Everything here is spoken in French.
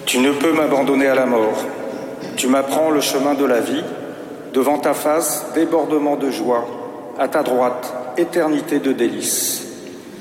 Tu ne peux m'abandonner à la mort. Tu m'apprends le chemin de la vie. Devant ta face, débordement de joie. À ta droite, éternité de délices.